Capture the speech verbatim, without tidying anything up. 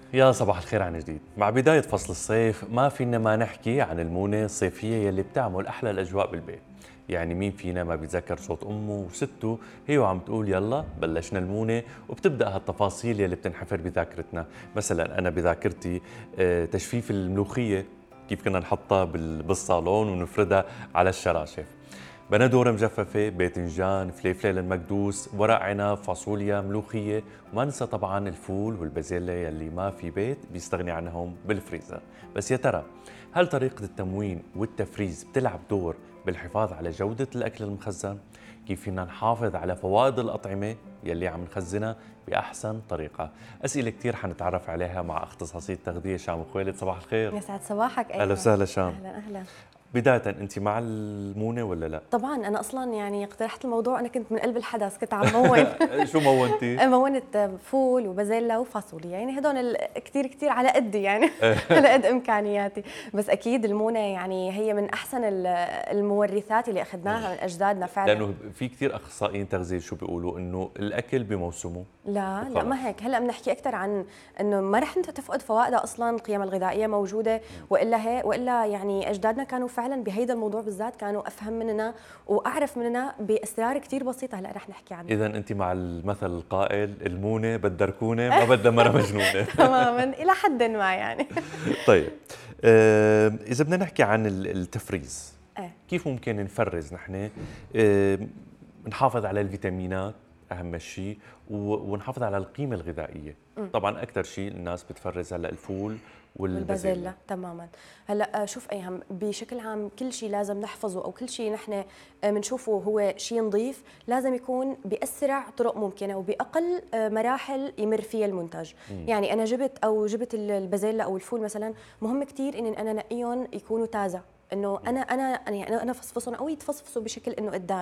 يا صباح الخير عن جديد. مع بداية فصل الصيف ما فينا ما نحكي عن المونة الصيفية يلي بتعمل أحلى الأجواء بالبيت. يعني مين فينا ما بيتذكر صوت أمه وسته هي وعم تقول يلا بلشنا المونة، وبتبدأ هالتفاصيل يلي بتنحفر بذاكرتنا. مثلا أنا بذاكرتي آه، تجفيف الملوخية، كيف كنا نحطها بال- بالصالون ونفردها على الشراشف. بندورة مجففة، باذنجان، فليفلة المكدوس، ورق عنب، فاصوليا، ملوخية، وما ننسى طبعا الفول والبازيلا يلي ما في بيت بيستغني عنهم بالفريزر. بس يا ترى هل طريقة التموين والتفريز بتلعب دور بالحفاظ على جودة الأكل المخزن؟ كيف فينا نحافظ على فوائد الأطعمة يلي عم نخزنها بأحسن طريقة؟ أسئلة كتير حنتعرف عليها مع اختصاصية التغذية شام خويلد. صباح الخير. يسعد صباحك. أهلا ايمن. وسهلا شام. اهلا اهلا. بداية أنت مع المونة ولا لا؟ طبعا انا اصلا يعني اقترحت الموضوع، انا كنت من قلب الحدث، كنت عم مون. شو مونتي؟ مونت فول وبازيلا وفاصوليا، يعني هدول كثير كثير على قدي يعني. على قد امكانياتي. بس اكيد المونه يعني هي من احسن ال- المورثات اللي اخذناها من اجدادنا فعلا. لانه في كثير اخصائيين تغذيه شو بيقولوا انه الاكل بموسمه. لا لا، وخلص. ما هيك. هلا بنحكي اكثر عن انه ما رح انت تفقد فوائدها اصلا، القيم الغذائيه موجوده، والا هي والا يعني اجدادنا كانوا فعلا بهيدا الموضوع بالذات كانوا افهم مننا واعرف مننا باسرار كثير بسيطه هلا رح نحكي عنها. اذا انت مع المثل القائل المونه بدها ركونه ما بدها مره مجنونه. تماما الى حد ما يعني. طيب، آه، اذا بدنا نحكي عن ال- التفريز، ايه كيف ممكن نفرز نحن؟ آه، نحافظ على الفيتامينات اهم شيء، و- ونحافظ على القيمه الغذائيه. طبعا اكثر شيء الناس بتفرز هلا الفول والبازيلا. والبازيلا تماما. هلا آه، شوف ايهم، بشكل عام كل شيء لازم نحفظه او كل شيء نحن بنشوفه هو شيء نظيف لازم يكون باسرع طرق ممكنه وباقل آه، مراحل يمر فيها المنتج. مم. يعني انا جبت او جبت البازيلا او الفول مثلا، مهم كثير اني انا نقيهم يكونوا تازه، انه انا انا يعني انا فصفصهم او يتفصفصوا بشكل انه قدام